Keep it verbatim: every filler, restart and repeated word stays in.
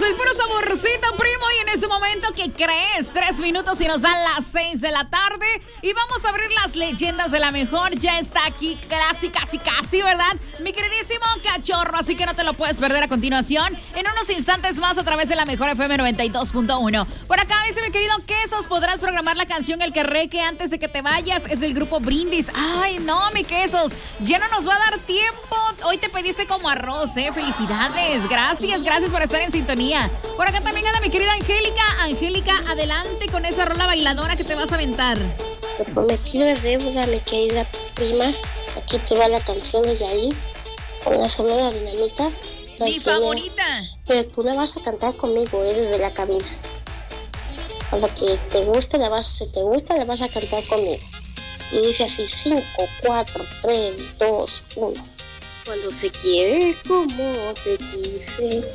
el puro saborcito, primo. Y en ese momento, ¿qué crees? Tres minutos y nos dan las seis de la tarde. Y vamos a abrir las leyendas de la mejor. Ya está aquí casi, casi, casi, ¿verdad? Mi queridísimo cachorro. Así que no te lo puedes perder a continuación. En unos instantes más a través de la mejor F M noventa y dos punto uno. Por acá dice mi querido Quesos, podrás programar la canción El Querreque antes de que te vayas. Es del grupo Brindis. Ay, no, mi Quesos. Ya no nos va a dar tiempo. Hoy te pediste como arroz, ¿eh? Felicidades. Gracias, gracias por estar en sintonía. Por acá también anda mi querida Angélica. Angélica, adelante con esa rola bailadora que te vas a aventar. Lo prometido es deuda, mi querida prima. Aquí te va la canción de Yair con la sonora dinamita. Mi favorita. Pero tú la vas a cantar conmigo, ¿eh? Desde la cabina. Cuando que te guste, la vas, si te gusta, la vas a cantar conmigo. Y dice así, cinco, cuatro, tres, dos, uno. Cuando se quiere como te quise.